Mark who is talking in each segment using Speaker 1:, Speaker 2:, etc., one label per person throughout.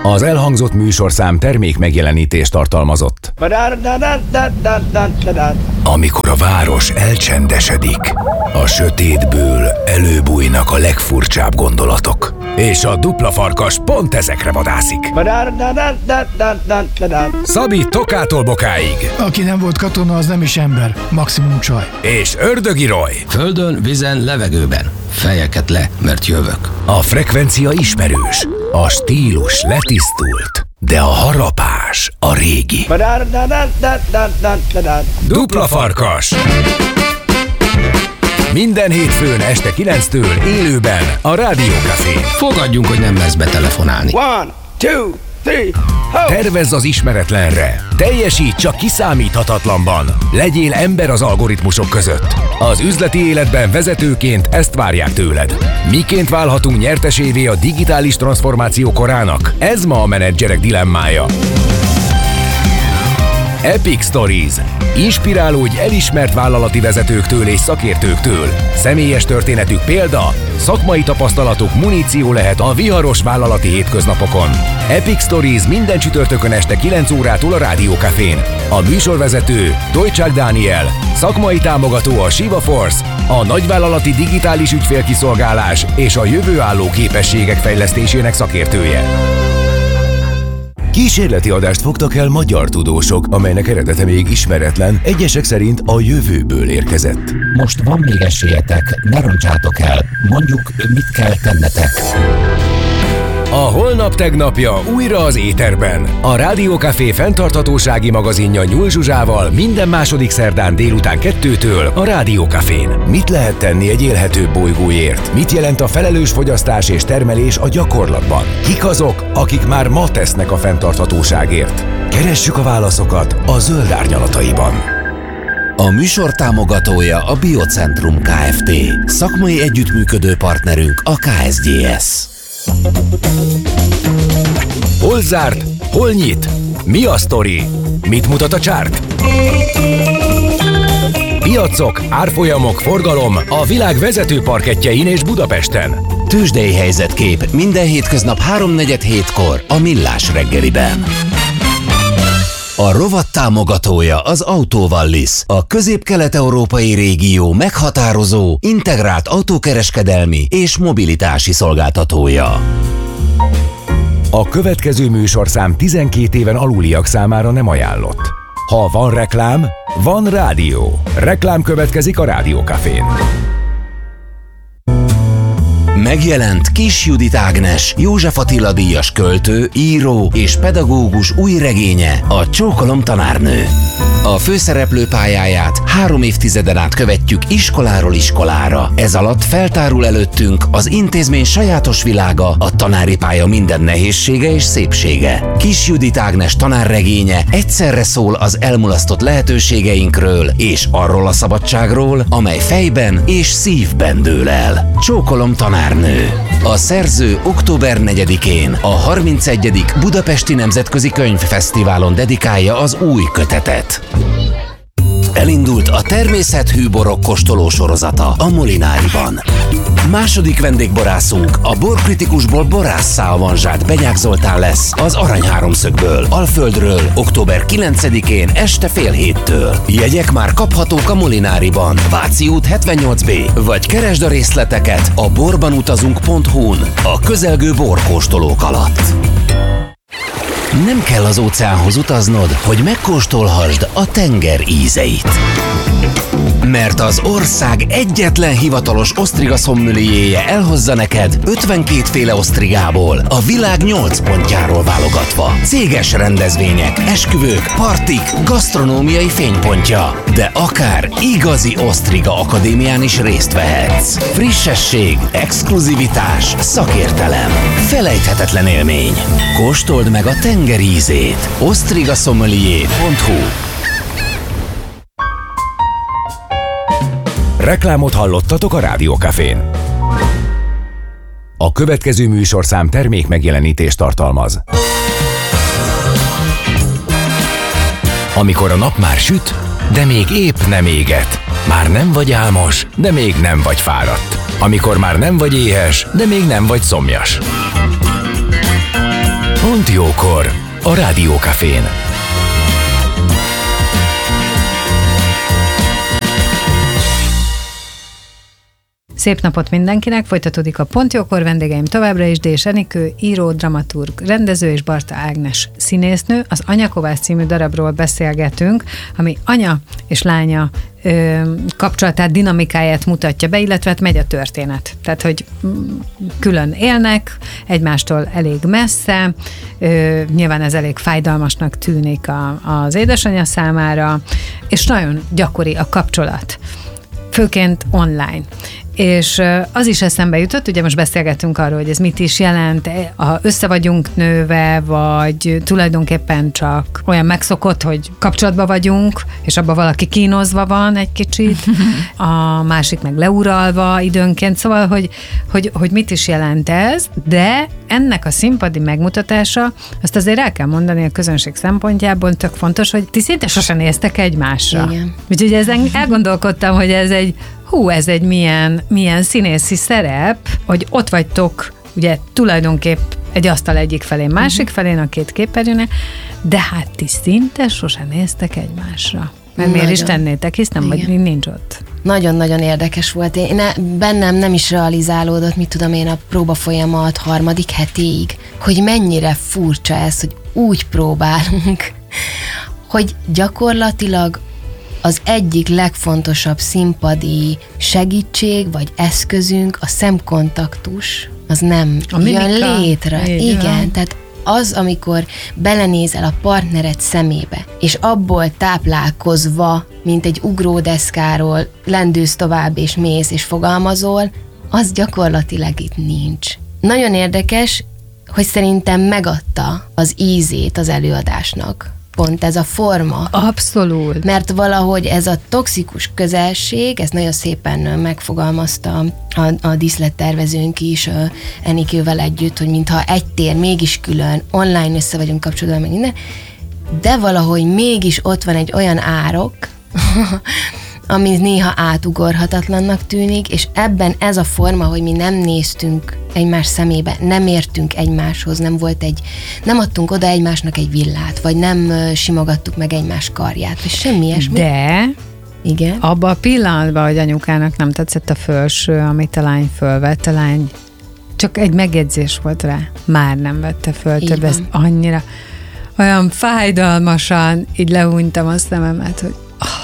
Speaker 1: Az elhangzott műsorszám termék megjelenítést tartalmazott. Amikor a város elcsendesedik, a sötétből előbújnak a legfurcsább gondolatok. És a dupla farkas pont ezekre vadászik. Szabi Tokától Bokáig.
Speaker 2: Aki nem volt katona, az nem is ember, maximum csaj.
Speaker 1: És Ördögi Roy.
Speaker 3: Földön, vízen, levegőben. Fejeket le, mert jövök.
Speaker 1: A frekvencia ismerős, a stílus letisztult, de a harapás a régi. Dupla farkas. Minden hétfőn este 9-től élőben a Rádió Cafén.
Speaker 3: Fogadjunk, hogy nem lesz betelefonálni.
Speaker 4: 1, 2, 3, ho!
Speaker 1: Tervezz az ismeretlenre. Teljesíts csak kiszámíthatatlanban. Legyél ember az algoritmusok között. Az üzleti életben vezetőként ezt várják tőled. Miként válhatunk nyertesévé a digitális transformáció korának? Ez ma a menedzserek dilemmája. Epic Stories. Inspirálódj elismert vállalati vezetőktől és szakértőktől. Személyes történetük példa, szakmai tapasztalatuk muníció lehet a viharos vállalati hétköznapokon. Epic Stories minden csütörtökön este 9 órától a Rádió Cafén. A műsorvezető Tojcsák Dániel, szakmai támogató a Shiva Force, a nagyvállalati digitális ügyfélkiszolgálás és a jövőálló képességek fejlesztésének szakértője. Kísérleti adást fogtak el magyar tudósok, amelynek eredete még ismeretlen, egyesek szerint a jövőből érkezett.
Speaker 5: Most van még esélyetek, ne roncsátok el, mondjuk mit kell tennetek.
Speaker 1: A holnap tegnapja újra az éterben. A Rádió Café fenntarthatósági magazinja Nyúl Zsuzsával minden második szerdán délután 2-től a Rádió Cafén. Mit lehet tenni egy élhetőbb bolygóért? Mit jelent a felelős fogyasztás és termelés a gyakorlatban? Kik azok, akik már ma tesznek a fenntarthatóságért? Keressük a válaszokat a Zöld Árnyalataiban.
Speaker 6: A műsor támogatója a Biocentrum Kft. Szakmai együttműködő partnerünk a KSGS.
Speaker 1: Hol zárt? Hol nyit? Mi a sztori? Mit mutat a csárt? Piacok, árfolyamok, forgalom a világ vezető parkettjein és Budapesten.
Speaker 6: Tőzsdei helyzetkép minden hétköznap 3:47-kor a Millás reggeliben. A rovat támogatója az Autovallis, a közép-kelet-európai régió meghatározó, integrált autókereskedelmi és mobilitási szolgáltatója.
Speaker 1: A következő műsorszám 12 éven aluliak számára nem ajánlott. Ha van reklám, van rádió. Reklám következik a Rádió Cafén.
Speaker 6: Megjelent Kiss Judit Ágnes, József Attila díjas költő, író és pedagógus új regénye, a Csókolom tanárnő. A főszereplő pályáját 3 évtizeden át követjük iskoláról iskolára. Ez alatt feltárul előttünk az intézmény sajátos világa, a tanári pálya minden nehézsége és szépsége. Kiss Judit Ágnes tanárregénye egyszerre szól az elmulasztott lehetőségeinkről és arról a szabadságról, amely fejben és szívben dől el. Csókolom tanárnő. A szerző október 4-én a 31. Budapesti Nemzetközi Könyvfesztiválon dedikálja az új kötetet. Elindult a természethű borok kóstoló sorozata a Molináriban. Második vendégborászunk a borkritikusból borásszá avanzsált Benyák Zoltán lesz az Arany Háromszögből, Alföldről, október 9-én este 6:30-től. Jegyek már kaphatók a Molináriban, Váci út 78B, vagy keresd a részleteket a borbanutazunk.hu-n a közelgő borkóstolók alatt. Nem kell az óceánhoz utaznod, hogy megkóstolhassd a tenger ízeit. Mert az ország egyetlen hivatalos osztriga szommelierje elhozza neked 52 féle osztrigából, a világ 8 pontjáról válogatva. Céges rendezvények, esküvők, partik, gasztronómiai fénypontja. De akár igazi osztriga akadémián is részt vehetsz. Frissesség, exkluzivitás, szakértelem. Felejthetetlen élmény. Kóstold meg a tenger ízét. osztrigasommelier.hu.
Speaker 1: Reklámot hallottatok a Rádió Cafén. A következő műsorszám termék megjelenítést tartalmaz. Amikor a nap már süt, de még épp nem éget. Már nem vagy álmos, de még nem vagy fáradt. Amikor már nem vagy éhes, de még nem vagy szomjas. Pont jó 7-kor a Rádiókafén.
Speaker 7: Szép napot mindenkinek, folytatódik a Pontjókor, vendégeim továbbra is Dés Enikő, író, dramaturg, rendező és Barta Ágnes színésznő. Az Anyakovász című darabról beszélgetünk, ami anya és lánya kapcsolatát, dinamikáját mutatja be, illetve hát megy a történet. Tehát, hogy külön élnek, egymástól elég messze, nyilván ez elég fájdalmasnak tűnik az édesanyja számára, és nagyon gyakori a kapcsolat, főként online. És az is eszembe jutott, ugye most beszélgetünk arról, hogy ez mit is jelent, ha össze vagyunk nőve, vagy tulajdonképpen csak olyan megszokott, hogy kapcsolatban vagyunk, és abban valaki kínozva van egy kicsit, a másik meg leuralva időnként, szóval, hogy mit is jelent ez, de ennek a színpadi megmutatása, azt azért el kell mondani a közönség szempontjából, tök fontos, hogy ti szinte sosem néztek egymásra.
Speaker 8: Igen.
Speaker 7: Úgyhogy ezen elgondolkodtam, hogy ez egy milyen színészi szerep, hogy ott vagytok, ugye tulajdonképp egy asztal egyik felén, másik felén, a két képernyőnél, de hát ti szinte sosem néztek egymásra. Mert miért is tennétek, hisz nem, vagy nincs ott.
Speaker 8: Nagyon-nagyon érdekes volt. Bennem nem is realizálódott, mit tudom én, a próbafolyamat 3. hetéig, hogy mennyire furcsa ez, hogy úgy próbálunk, hogy gyakorlatilag az egyik legfontosabb színpadi segítség vagy eszközünk, a szemkontaktus, az nem jön létre. Igen, tehát az, amikor belenézel a partnered szemébe, és abból táplálkozva, mint egy ugródeszkáról lendülsz tovább, és mész, és fogalmazol, az gyakorlatilag itt nincs. Nagyon érdekes, hogy szerintem megadta az ízét az előadásnak. Pont ez a forma.
Speaker 7: Abszolút.
Speaker 8: Mert valahogy ez a toxikus közelség, ezt nagyon szépen megfogalmazta a díszlettervezőnk is Enikővel együtt, hogy mintha egy tér, mégis külön, online össze vagyunk kapcsolódva, meg minden, de valahogy mégis ott van egy olyan árok, ami néha átugorhatatlannak tűnik, és ebben ez a forma, hogy mi nem néztünk egymás szemébe, nem értünk egymáshoz, nem adtunk oda egymásnak egy villát, vagy nem simogattuk meg egymás karját, vagy semmi ilyesmi.
Speaker 7: De
Speaker 8: igen.
Speaker 7: Abban a pillanatban, hogy anyukának nem tetszett a fölső, amit a lány fölvett, a lány csak egy megjegyzés volt rá, már nem vette föl, több ezt annyira, olyan fájdalmasan így lehúnytam a szememet, hogy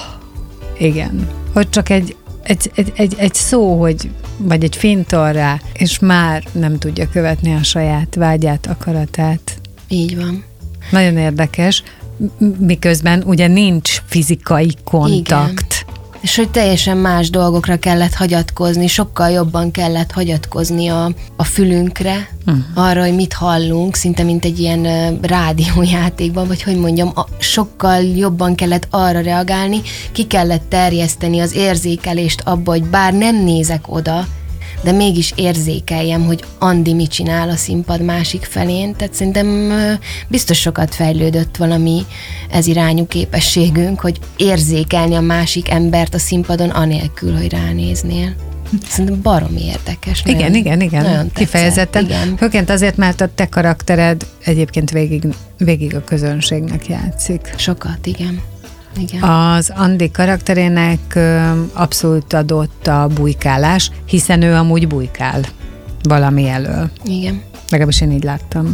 Speaker 7: igen, hogy csak egy szó, vagy egy fintor rá, és már nem tudja követni a saját vágyát, akaratát.
Speaker 8: Így van.
Speaker 7: Nagyon érdekes, miközben ugye nincs fizikai kontakt.
Speaker 8: Igen. És hogy teljesen más dolgokra kellett hagyatkozni, sokkal jobban kellett hagyatkozni a fülünkre, arra, hogy mit hallunk, szinte mint egy ilyen rádiójátékban, vagy hogy mondjam, sokkal jobban kellett arra reagálni, ki kellett terjeszteni az érzékelést abba, hogy bár nem nézek oda, de mégis érzékeljem, hogy Andi mit csinál a színpad másik felén, tehát szerintem biztos sokat fejlődött valami ez irányú képességünk, hogy érzékelni a másik embert a színpadon anélkül, hogy ránéznél. Szerintem baromi érdekes.
Speaker 7: Igen, kifejezetten. Főként azért, mert a te karaktered egyébként végig a közönségnek játszik.
Speaker 8: Sokat, igen.
Speaker 7: Az Andi karakterének abszolút adott a bujkálás, hiszen ő amúgy bujkál valami elől.
Speaker 8: Igen.
Speaker 7: Legalábbis én így láttam.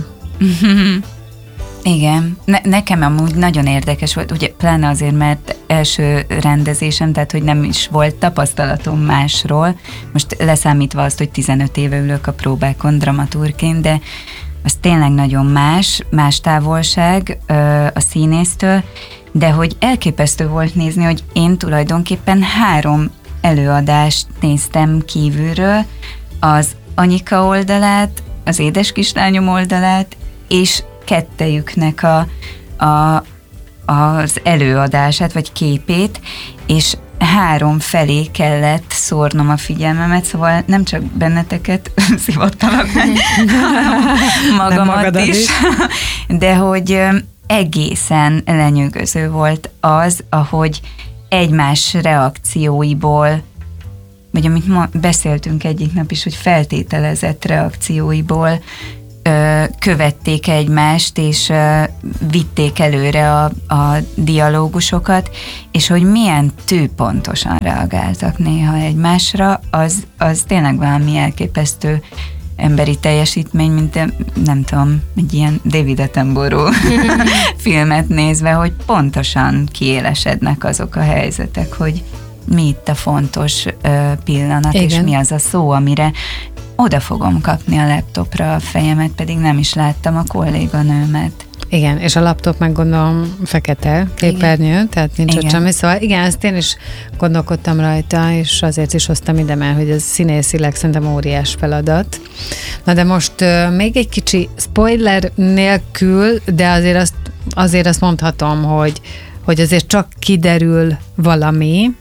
Speaker 9: Igen. Nekem amúgy nagyon érdekes volt, ugye pláne azért, mert első rendezésem, tehát hogy nem is volt tapasztalatom másról. Most leszámítva azt, hogy 15 éve ülök a próbákon dramaturgként, de az tényleg nagyon más távolság a színésztől, de hogy elképesztő volt nézni, hogy én tulajdonképpen 3 előadást néztem kívülről, az anyika oldalát, az édes kislányom oldalát, és kettejüknek az előadását, vagy képét, és 3 felé kellett szórnom a figyelmemet, szóval nem csak benneteket szívottalak meg, magamat is, de hogy egészen lenyűgöző volt az, ahogy egymás reakcióiból, vagy amit ma beszéltünk egyik nap is, hogy feltételezett reakcióiból követték egymást, és vitték előre a dialógusokat, és hogy milyen tűpontosan reagáltak néha egymásra, az tényleg valami elképesztő emberi teljesítmény, mint nem tudom, egy ilyen David Attenborough filmet nézve, hogy pontosan kiélesednek azok a helyzetek, hogy mi itt a fontos pillanat, igen. És mi az a szó, amire oda fogom kapni a laptopra a fejemet, pedig nem is láttam a kolléganőmet.
Speaker 7: Igen, és a laptop meg gondolom fekete képernyő, igen. Tehát nincs ott semmi. Szóval igen, ezt én is gondolkodtam rajta, és azért is hoztam ide, mert hogy ez színészileg szerintem óriás feladat. Na de most még egy kicsi spoiler nélkül, de azért azt mondhatom, hogy azért csak kiderül valami,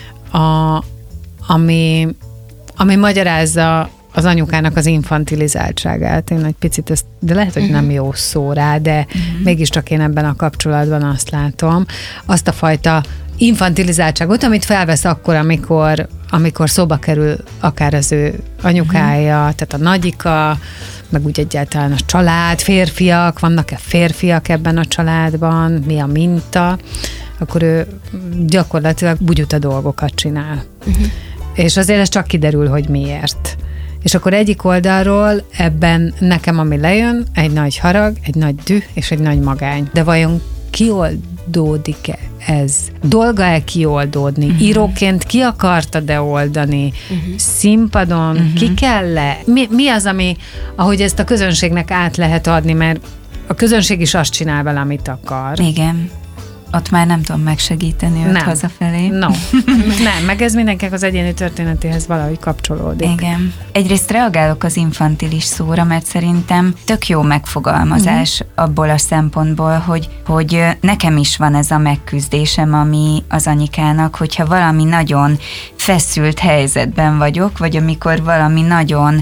Speaker 7: ami magyarázza az anyukának az infantilizáltságát. Én egy picit ezt, de lehet, hogy nem jó szó rá, de mégiscsak én ebben a kapcsolatban azt látom. Azt a fajta infantilizáltságot, amit felvesz akkor, amikor szóba kerül akár az ő anyukája, tehát a nagyika, meg úgy egyáltalán a család, férfiak, vannak-e férfiak ebben a családban, mi a minta, akkor ő gyakorlatilag bugyuta dolgokat csinál. És azért ez csak kiderül, hogy miért. És akkor egyik oldalról ebben nekem, ami lejön, egy nagy harag, egy nagy düh és egy nagy magány. De vajon kioldódik-e ez? Dolga-e kioldódni? Íróként ki akartad-e oldani? Színpadon? Ki kell-e? Mi az, ahogy ezt a közönségnek át lehet adni, mert a közönség is azt csinál vele, amit akar.
Speaker 9: Igen. Ott már nem tudom megsegíteni őt hazafelé.
Speaker 7: No. Nem, meg ez mindenkinek az egyéni történetéhez valahogy kapcsolódik.
Speaker 9: Igen. Egyrészt reagálok az infantilis szóra, mert szerintem tök jó megfogalmazás abból a szempontból, hogy nekem is van ez a megküzdésem, ami az anyukának, hogyha valami nagyon feszült helyzetben vagyok, vagy amikor valami nagyon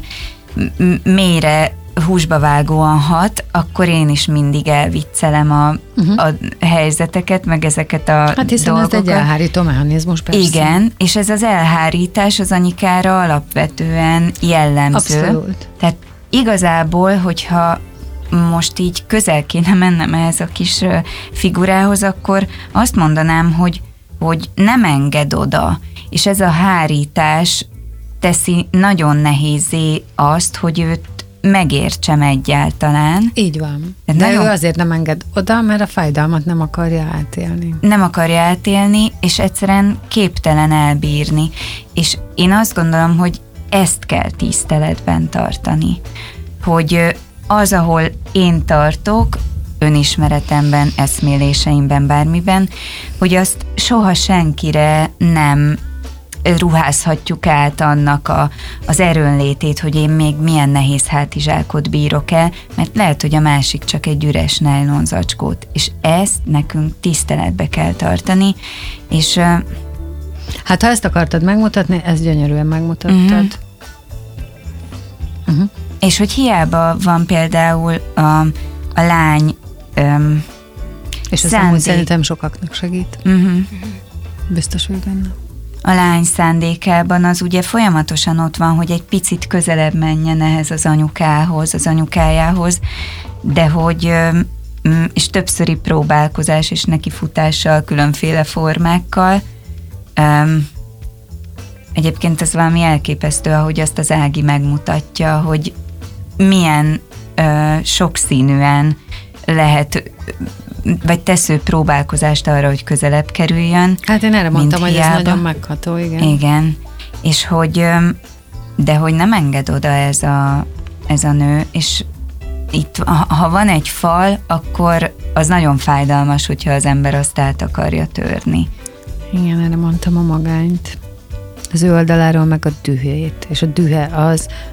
Speaker 9: mélyre húsba vágóan hat, akkor én is mindig elviccelem a helyzeteket, meg ezeket a dolgokat.
Speaker 7: Hát hiszen ez egy elhárító mechanizmus, persze.
Speaker 9: Igen, és ez az elhárítás az anyukára alapvetően jellemző.
Speaker 7: Abszolút.
Speaker 9: Tehát igazából, hogyha most így közel kéne mennem ehhez a kis figurához, akkor azt mondanám, hogy nem enged oda, és ez a hárítás teszi nagyon nehézzé azt, hogy őt megértsem egyáltalán.
Speaker 7: Így van. De ő azért nem enged oda, mert a fájdalmat nem akarja átélni.
Speaker 9: Nem akarja átélni, és egyszerűen képtelen elbírni. És én azt gondolom, hogy ezt kell tiszteletben tartani. Hogy az, ahol én tartok, önismeretemben, eszméléseimben, bármiben, hogy azt soha senkire nem ruházhatjuk át annak az erőnlétét, hogy én még milyen nehéz hátizsákot bírok el, mert lehet, hogy a másik csak egy üres nájlonzacskót, és ezt nekünk tiszteletbe kell tartani, és
Speaker 7: hát ha ezt akartad megmutatni, ezt gyönyörűen megmutattad.
Speaker 9: És hogy hiába van például a lány
Speaker 7: és ez amúgy szerintem sokaknak segít. Biztos vagy benne.
Speaker 9: A lány szándékában az ugye folyamatosan ott van, hogy egy picit közelebb menjen ehhez az anyukához, az anyukájához, de hogy és többszöri próbálkozás és nekifutással, különféle formákkal. Egyébként ez valami elképesztő, ahogy azt az Ági megmutatja, hogy milyen sokszínűen lehet vagy tesző próbálkozást arra, hogy közelebb kerüljön.
Speaker 7: Hát én erre mondtam, hogy ez nagyon megható, igen.
Speaker 9: Igen, és hogy de hogy nem enged oda ez a nő, és itt, ha van egy fal, akkor az nagyon fájdalmas, hogyha az ember azt át akarja törni.
Speaker 7: Igen, erre mondtam a magányt. Az ő oldaláról meg a dühét, és a dühe az,